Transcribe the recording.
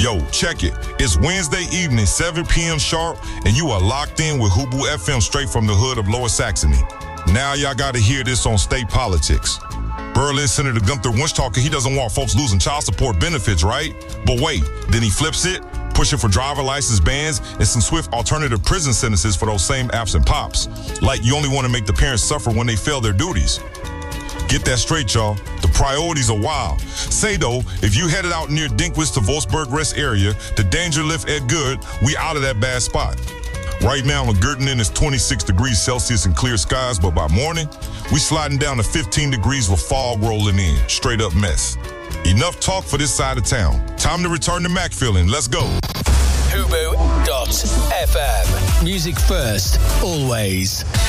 Yo, check it. It's Wednesday evening, 7 p.m. sharp, and you are locked in with Hubu FM straight from the hood of Lower Saxony. Now y'all gotta hear this on state politics. Berlin Senator Gunther Wunsch talking he doesn't want folks losing child support benefits, right? But wait, then he flips it, pushing for driver license bans and some swift alternative prison sentences for those same absent pops. Like you only want to make the parents suffer when they fail their duties. Get that straight, y'all. The priorities are wild. Say, though, if you headed out near Dinkwitz to Wolfsburg Rest area, the danger lift at good, we out of that bad spot. Right now, Gertenen is 26 degrees Celsius and clear skies, but by morning, we sliding down to 15 degrees with fog rolling in. Straight up mess. Enough talk for this side of town. Time to return to Macfillan. Let's go. Hubu.fm. Music first, always.